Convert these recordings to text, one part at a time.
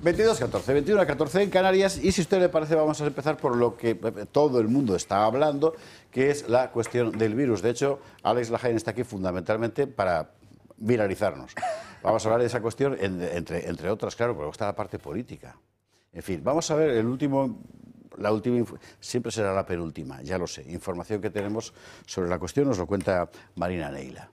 22:14, 21:14 en Canarias, y si a usted le parece vamos a empezar por lo que todo el mundo está hablando, que es la cuestión del virus. De hecho, Alex Lajaén está aquí fundamentalmente para viralizarnos. Vamos a hablar de esa cuestión, entre otras, claro, porque está la parte política. En fin, vamos a ver siempre será la penúltima, ya lo sé, información que tenemos sobre la cuestión, nos lo cuenta Marina Neila.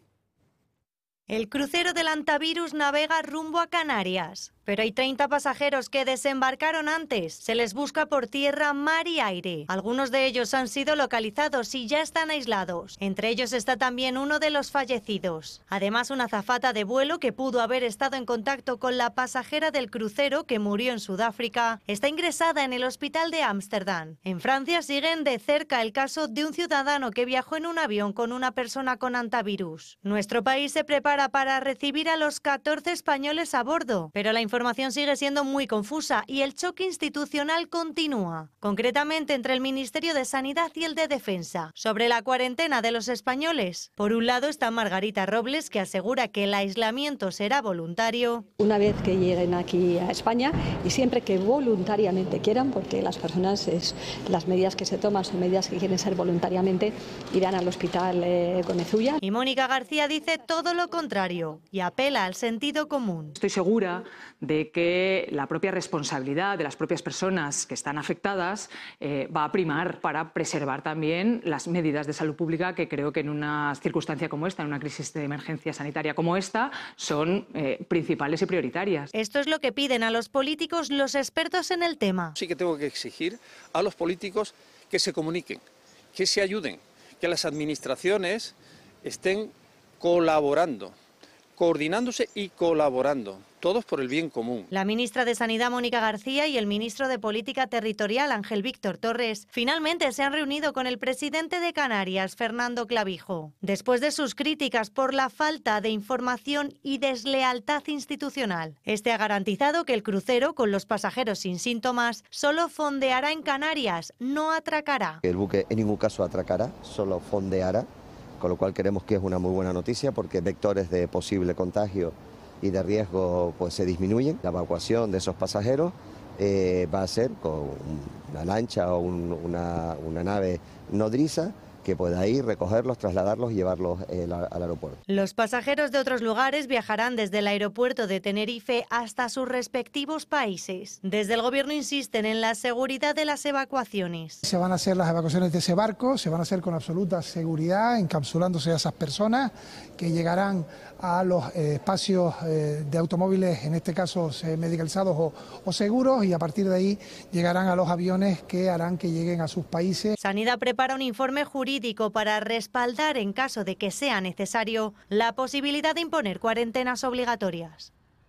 El crucero del Antavirus navega rumbo a Canarias, pero hay 30 pasajeros que desembarcaron antes. Se les busca por tierra, mar y aire. Algunos de ellos han sido localizados y ya están aislados. Entre ellos está también uno de los fallecidos. Además, una azafata de vuelo que pudo haber estado en contacto con la pasajera del crucero que murió en Sudáfrica está ingresada en el hospital de Ámsterdam. En Francia siguen de cerca el caso de un ciudadano que viajó en un avión con una persona con Antavirus. Nuestro país se prepara para recibir a los 14 españoles a bordo, pero la información sigue siendo muy confusa y el choque institucional continúa, concretamente entre el Ministerio de Sanidad y el de Defensa, sobre la cuarentena de los españoles. Por un lado está Margarita Robles, que asegura que el aislamiento será voluntario. Una vez que lleguen aquí a España y siempre que voluntariamente quieran, porque las personas, las medidas que se toman son medidas que quieren ser voluntariamente, irán al hospital Gomezulla. Y Mónica García dice todo lo contrario y apela al sentido común. Estoy segura de que la propia responsabilidad de las propias personas que están afectadas va a primar para preservar también las medidas de salud pública que creo que en una circunstancia como esta, en una crisis de emergencia sanitaria como esta, son principales y prioritarias. Esto es lo que piden a los políticos los expertos en el tema. Sí que tengo que exigir a los políticos que se comuniquen, que se ayuden, que las administraciones estén colaborando, coordinándose y colaborando, todos por el bien común. La ministra de Sanidad, Mónica García, y el ministro de Política Territorial, Ángel Víctor Torres, finalmente se han reunido con el presidente de Canarias, Fernando Clavijo, después de sus críticas por la falta de información y deslealtad institucional. Este ha garantizado que el crucero, con los pasajeros sin síntomas, solo fondeará en Canarias, no atracará. El buque en ningún caso atracará, solo fondeará, con lo cual creemos que es una muy buena noticia porque vectores de posible contagio y de riesgo pues se disminuyen. La evacuación de esos pasajeros va a ser con una lancha o una nave nodriza que pueda ir, recogerlos, trasladarlos y llevarlos al aeropuerto. Los pasajeros de otros lugares viajarán desde el aeropuerto de Tenerife hasta sus respectivos países. Desde el Gobierno insisten en la seguridad de las evacuaciones. Se van a hacer las evacuaciones de ese barco, se van a hacer con absoluta seguridad, encapsulándose a esas personas que llegarán a los espacios de automóviles, en este caso medicalizados o seguros, y a partir de ahí llegarán a los aviones que harán que lleguen a sus países. Sanidad prepara un informe jurídico para respaldar, en caso de que sea necesario, la posibilidad de imponer cuarentenas obligatorias.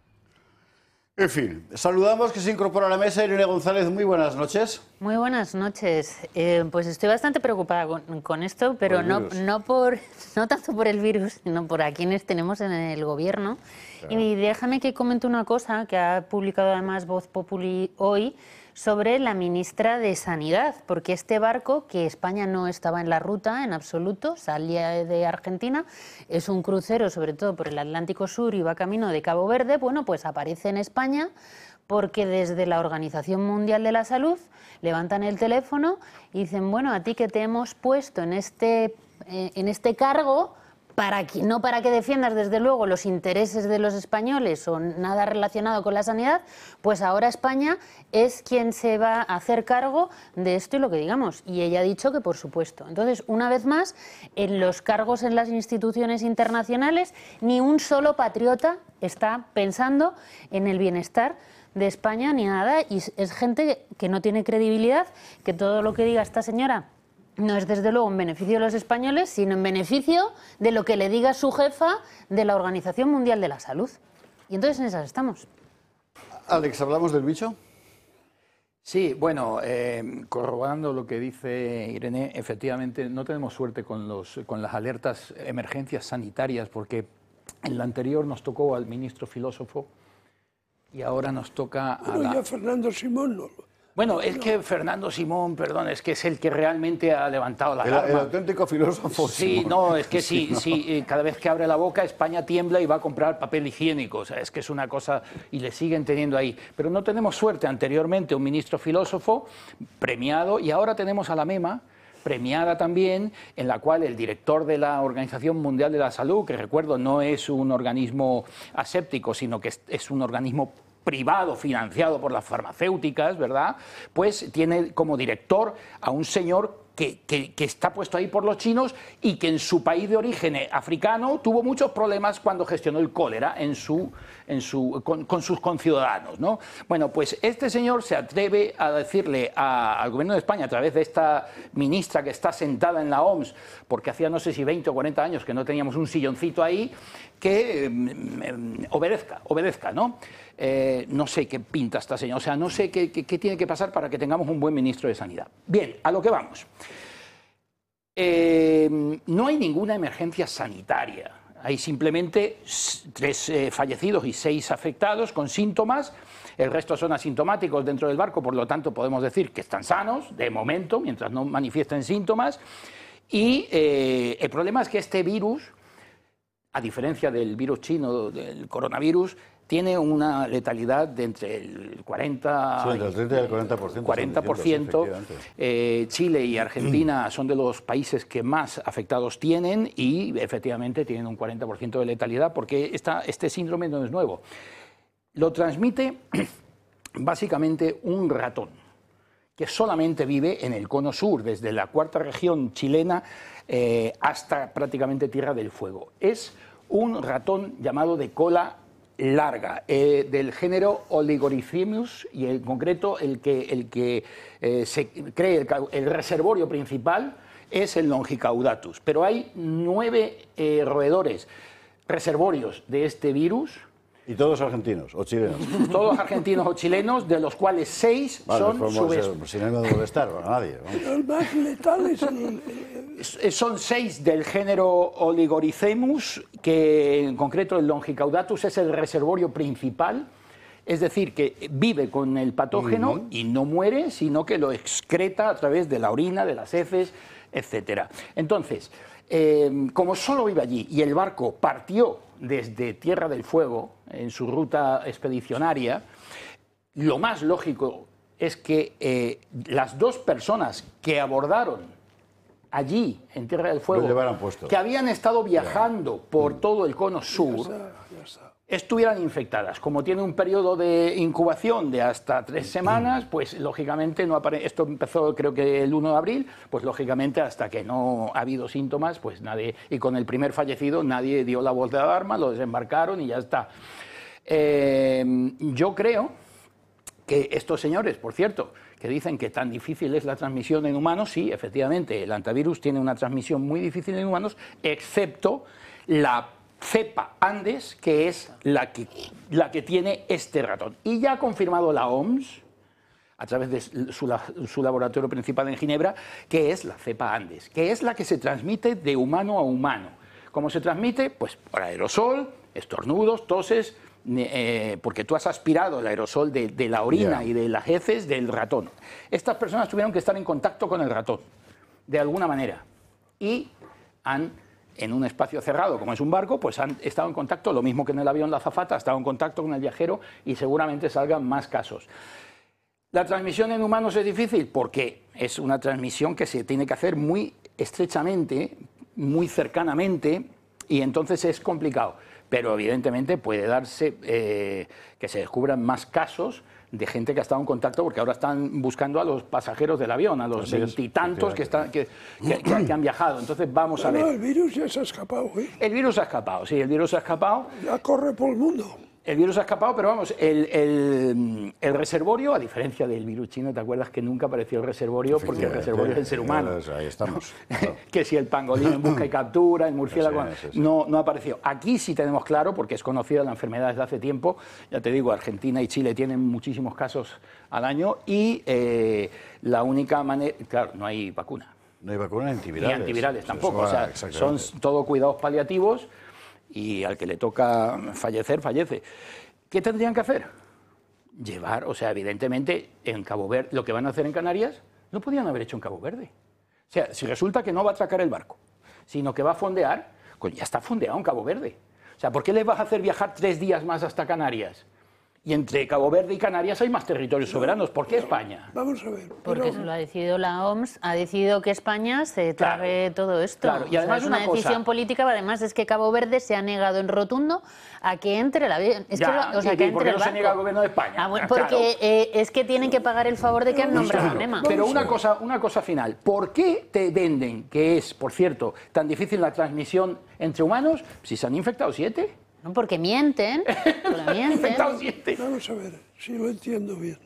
En fin, saludamos, que se incorpora a la mesa Irene González. Muy buenas noches. Muy buenas noches. Pues estoy bastante preocupada con esto, pero no tanto por el virus, sino por a quienes tenemos en el gobierno. Claro. Y déjame que comente una cosa que ha publicado además Voz Populi hoy sobre la ministra de Sanidad, porque este barco, que España no estaba en la ruta en absoluto, salía de Argentina, es un crucero sobre todo por el Atlántico Sur y va camino de Cabo Verde, bueno, pues aparece en España porque desde la Organización Mundial de la Salud levantan el teléfono y dicen, bueno, a ti que te hemos puesto en este cargo, no para que defiendas desde luego los intereses de los españoles o nada relacionado con la sanidad, pues ahora España es quien se va a hacer cargo de esto y lo que digamos. Y ella ha dicho que por supuesto. Entonces, una vez más, en los cargos en las instituciones internacionales, ni un solo patriota está pensando en el bienestar de España ni nada. Y es gente que no tiene credibilidad, que todo lo que diga esta señora no es desde luego en beneficio de los españoles, sino en beneficio de lo que le diga su jefa de la Organización Mundial de la Salud. Y entonces en esas estamos. Alex, ¿hablamos del bicho? Sí, bueno, corroborando lo que dice Irene, efectivamente no tenemos suerte con las alertas emergencias sanitarias, porque en la anterior nos tocó al ministro filósofo y ahora nos toca a ya Fernando Simón Bueno, es que Fernando Simón, perdón, es que es el que realmente ha levantado la alarma. El auténtico filósofo. Sí, Simón. no, es que sí, cada vez que abre la boca España tiembla y va a comprar papel higiénico. O sea, es que es una cosa y le siguen teniendo ahí. Pero no tenemos suerte. Anteriormente un ministro filósofo premiado y ahora tenemos a la MEMA premiada también, en la cual el director de la Organización Mundial de la Salud, que recuerdo no es un organismo aséptico, sino que es un organismo privado financiado por las farmacéuticas, ¿verdad? Pues tiene como director a un señor que está puesto ahí por los chinos y que en su país de origen africano tuvo muchos problemas cuando gestionó el cólera con sus conciudadanos, ¿no? Bueno, pues este señor se atreve a decirle al gobierno de España, a través de esta ministra que está sentada en la OMS, porque hacía no sé si 20 o 40 años que no teníamos un silloncito ahí, que obedezca, ¿no? No sé qué pinta esta señora, o sea, no sé qué tiene que pasar para que tengamos un buen ministro de Sanidad. Bien, a lo que vamos. No hay ninguna emergencia sanitaria, hay simplemente 3 fallecidos y 6 afectados con síntomas, el resto son asintomáticos dentro del barco, por lo tanto podemos decir que están sanos, de momento, mientras no manifiesten síntomas, y el problema es que este virus, a diferencia del virus chino, del coronavirus, tiene una letalidad de entre el 40 sí, entre el 30 y el 40%. Chile y Argentina son de los países que más afectados tienen y efectivamente tienen un 40% de letalidad porque este síndrome no es nuevo. Lo transmite básicamente un ratón que solamente vive en el cono sur, desde la 4ª región chilena hasta prácticamente Tierra del Fuego. Es un ratón llamado de cola larga, del género Oligorhizmus y en concreto el que se cree el reservorio principal es el Longicaudatus. Pero hay 9 roedores reservorios de este virus. ¿Y todos argentinos o chilenos? Todos argentinos o chilenos, de los cuales 6 son subespecies. Si no debe estar, bueno, nadie. Pero el más letal es Son 6 del género Oligorhizmus, que en concreto el Longicaudatus es el reservorio principal, es decir, que vive con el patógeno y no muere, sino que lo excreta a través de la orina, de las heces, etc. Entonces, como solo vive allí y el barco partió desde Tierra del Fuego en su ruta expedicionaria, lo más lógico es que las 2 personas que abordaron allí, en Tierra del Fuego, que habían estado viajando por todo el cono sur, estuvieran infectadas. Como tiene un periodo de incubación de hasta 3 semanas, pues lógicamente no aparece. Esto empezó creo que el 1 de abril, pues lógicamente hasta que no ha habido síntomas, pues nadie, y con el primer fallecido nadie dio la voz de alarma, lo desembarcaron y ya está. Yo creo que estos señores, por cierto, que dicen que tan difícil es la transmisión en humanos, sí, efectivamente, el antivirus tiene una transmisión muy difícil en humanos, excepto la cepa Andes, que es la que tiene este ratón. Y ya ha confirmado la OMS, a través de su laboratorio principal en Ginebra, que es la cepa Andes, que es la que se transmite de humano a humano. ¿Cómo se transmite? Pues por aerosol, estornudos, toses, porque tú has aspirado el aerosol de la orina y de las heces del ratón. Estas personas tuvieron que estar en contacto con el ratón, de alguna manera, y en un espacio cerrado, como es un barco, pues han estado en contacto, lo mismo que en el avión la azafata, ha estado en contacto con el viajero y seguramente salgan más casos. ¿La transmisión en humanos es difícil? Porque es una transmisión que se tiene que hacer muy estrechamente, muy cercanamente, y entonces es complicado. Pero evidentemente puede darse que se descubran más casos de gente que ha estado en contacto, porque ahora están buscando a los pasajeros del avión, a los 20 y tantos que han viajado. Entonces vamos a ver. El virus ya se ha escapado, ¿eh? El virus ha escapado, sí, el virus ha escapado. Ya corre por el mundo. El virus ha escapado, pero vamos, el reservorio, a diferencia del virus chino, ¿te acuerdas que nunca apareció el reservorio? Porque el reservorio es el ser humano. Ahí estamos. Que si el pangolín en busca y captura, el murciélago, no apareció. Aquí sí tenemos claro, porque es conocida la enfermedad desde hace tiempo, ya te digo, Argentina y Chile tienen muchísimos casos al año y la única manera, claro, no hay vacuna. No hay vacuna ni antivirales. Ni antivirales tampoco, o sea, son todo cuidados paliativos. Y al que le toca fallecer, fallece. ¿Qué tendrían que hacer? llevar, o sea, evidentemente en Cabo Verde, lo que van a hacer en Canarias, no podían haber hecho en Cabo Verde. O sea, si resulta que no va a atracar el barco, sino que va a fondear, pues ya está fondeado en Cabo Verde. O sea, ¿por qué les vas a hacer viajar 3 días más hasta Canarias? Y entre Cabo Verde y Canarias hay más territorios soberanos. ¿Por qué España? Vamos a ver. Porque eso lo ha decidido la OMS, ha decidido que España se trague todo esto. Claro, y además es una decisión política, además es que Cabo Verde se ha negado en rotundo a que entre la... Es ya, que, o sea, ¿y que por qué no se niega el gobierno de España? Bueno, porque es que tienen que pagar el favor de que han nombrado a Nema. Pero una cosa final. ¿Por qué te venden que es, por cierto, tan difícil la transmisión entre humanos si se han infectado 7? No, porque mienten. Vamos a ver, si lo entiendo bien.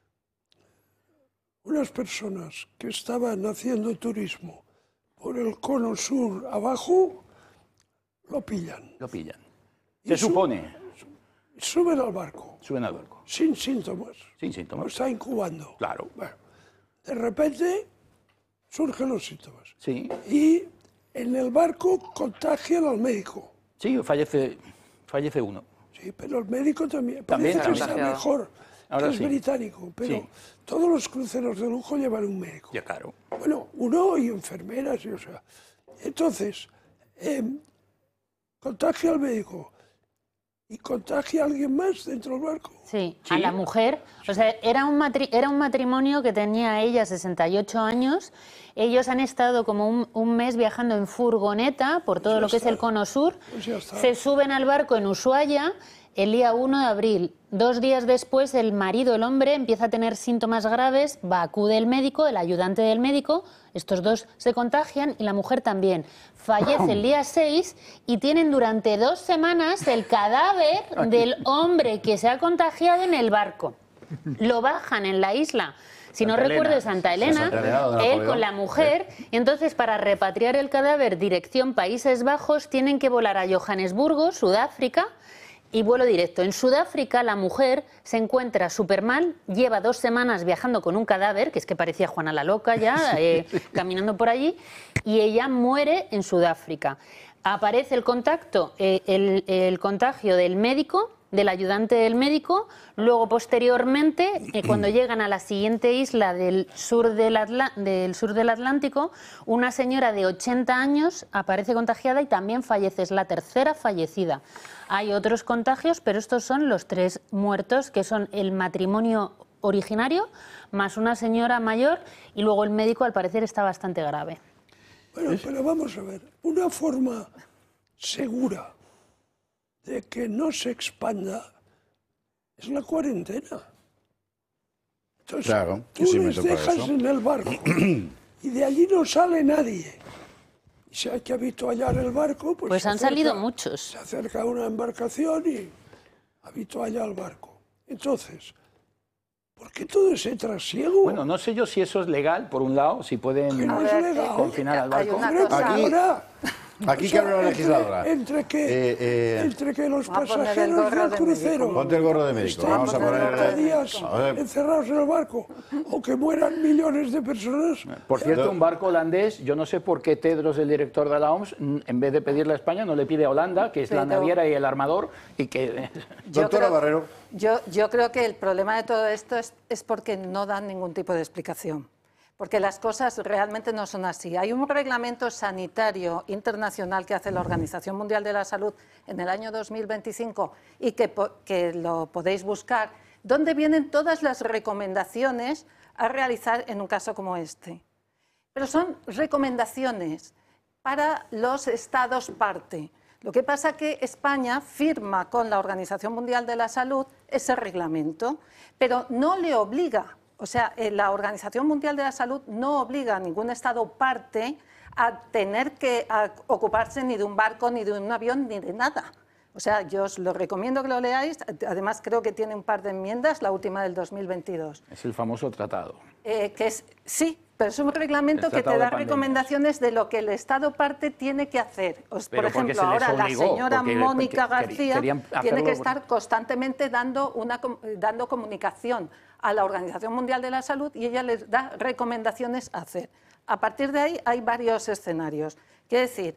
Unas personas que estaban haciendo turismo por el cono sur abajo, lo pillan. Lo pillan. Se supone. Suben al barco. Suben al barco. Sin síntomas. Sin síntomas. Lo está incubando. Claro. Bueno, de repente surgen los síntomas. Sí. Y en el barco contagian al médico. Sí, fallece uno. Sí, pero el médico también. También Parece que está mejor. Ahora que es británico, pero sí. Todos los cruceros de lujo llevan un médico. Ya, claro. Bueno, uno y enfermeras, y, o sea. Entonces, contagia al médico y contagia a alguien más dentro del barco. Sí, a la mujer. O sea, era un matrimonio que tenía ella 68 años. Ellos han estado como un mes viajando en furgoneta por todo lo que es el cono sur. Se suben al barco en Ushuaia el día 1 de abril. 2 días después, el marido, el hombre, empieza a tener síntomas graves, acude el médico, el ayudante del médico, estos dos se contagian y la mujer también. Fallece el día 6 y tienen durante 2 semanas el cadáver del hombre que se ha contagiado en el barco. Lo bajan en la isla, si no recuerdo, Santa Elena, él con la mujer, y entonces para repatriar el cadáver dirección Países Bajos tienen que volar a Johannesburgo, Sudáfrica, y vuelo directo. En Sudáfrica la mujer se encuentra súper mal, lleva 2 semanas viajando con un cadáver, que es que parecía Juana la Loca ya, caminando por allí, y ella muere en Sudáfrica. Aparece el contacto, el contagio del médico, del ayudante del médico, luego posteriormente, cuando llegan a la siguiente isla del sur del Atlántico, una señora de 80 años aparece contagiada y también fallece, es la tercera fallecida. Hay otros contagios, pero estos son los 3 muertos, que son el matrimonio originario, más una señora mayor, y luego el médico al parecer está bastante grave. Bueno, pero vamos a ver, una forma segura de que no se expanda es la cuarentena. Entonces, claro, tú les dejas en el barco y de allí no sale nadie. Y si hay que habituallar el barco, pues han salido muchos. Se acerca una embarcación y habitualla al barco. Entonces, ¿por qué todo ese trasiego? Bueno, no sé yo si eso es legal, por un lado, si pueden confinar al barco. Aquí que habla la legisladora. Entre que los pasajeros del crucero ponte el gorro de médico. Vamos a poner días encerrados en el barco o que mueran millones de personas. Por cierto, un barco holandés, yo no sé por qué Tedros, el director de la OMS, en vez de pedirle a España, no le pide a Holanda, que es la naviera y el armador, y que... Doctora Barrero. Yo creo que el problema de todo esto es porque no dan ningún tipo de explicación. Porque las cosas realmente no son así. Hay un reglamento sanitario internacional que hace la Organización Mundial de la Salud en el año 2025 y que lo podéis buscar, donde vienen todas las recomendaciones a realizar en un caso como este. Pero son recomendaciones para los Estados parte. Lo que pasa es que España firma con la Organización Mundial de la Salud ese reglamento, pero no le obliga. O sea, la Organización Mundial de la Salud no obliga a ningún Estado parte a tener que ocuparse ni de un barco, ni de un avión, ni de nada. O sea, yo os lo recomiendo que lo leáis. Además, creo que tiene un par de enmiendas, la última del 2022. Es el famoso tratado. Sí, pero es un reglamento que te da recomendaciones de lo que el Estado parte tiene que hacer. Por ejemplo, ahora la señora Mónica García tiene que estar constantemente dando comunicación a la Organización Mundial de la Salud y ella les da recomendaciones a hacer. A partir de ahí hay varios escenarios. Quiere decir,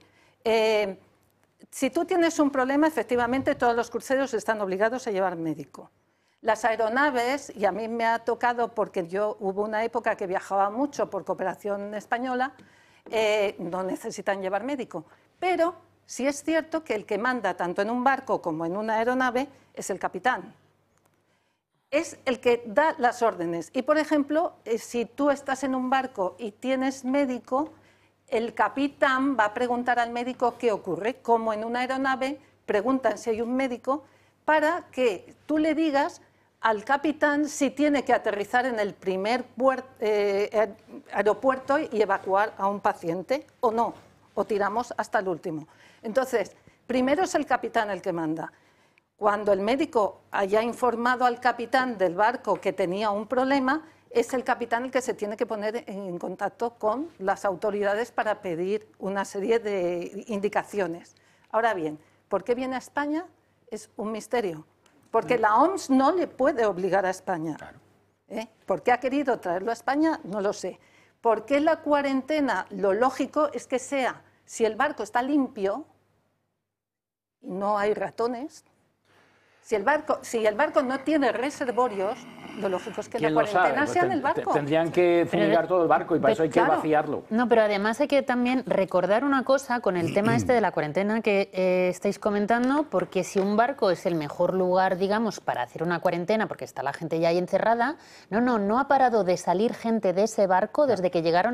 si tú tienes un problema, efectivamente todos los cruceros están obligados a llevar médico. Las aeronaves, y a mí me ha tocado porque yo hubo una época que viajaba mucho por cooperación española, no necesitan llevar médico, pero sí es cierto que el que manda tanto en un barco como en una aeronave es el capitán. Es el que da las órdenes. Y, por ejemplo, si tú estás en un barco y tienes médico, el capitán va a preguntar al médico qué ocurre. Como en una aeronave, preguntan si hay un médico para que tú le digas al capitán si tiene que aterrizar en el primer aeropuerto y evacuar a un paciente o no, o tiramos hasta el último. Entonces, primero es el capitán el que manda. Cuando el médico haya informado al capitán del barco que tenía un problema, es el capitán el que se tiene que poner en contacto con las autoridades para pedir una serie de indicaciones. Ahora bien, ¿por qué viene a España? Es un misterio. Porque la OMS no le puede obligar a España. ¿Por qué ha querido traerlo a España? No lo sé. ¿Por qué la cuarentena? Lo lógico es que sea, si el barco está limpio y no hay ratones, si el barco no tiene reservorios, lo lógico es que la cuarentena sea en el barco. Tendrían que fumigar todo el barco y para eso hay que vaciarlo. No, pero además hay que también recordar una cosa con el tema este de la cuarentena que estáis comentando, porque si un barco es el mejor lugar, digamos, para hacer una cuarentena, porque está la gente ya ahí encerrada, no ha parado de salir gente de ese barco desde que llegaron